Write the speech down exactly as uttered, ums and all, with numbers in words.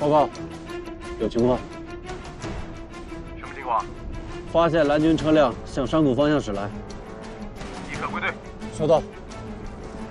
报告，有情况。 什么情况？ 发现蓝军车辆向山谷方向驶来。 立刻归队。 收到。